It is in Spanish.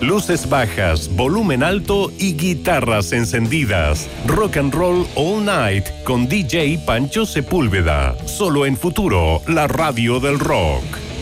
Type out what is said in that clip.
Luces bajas, volumen alto y guitarras encendidas. Rock and Roll All Night con DJ Pancho Sepúlveda. Solo en Futuro, la radio del rock.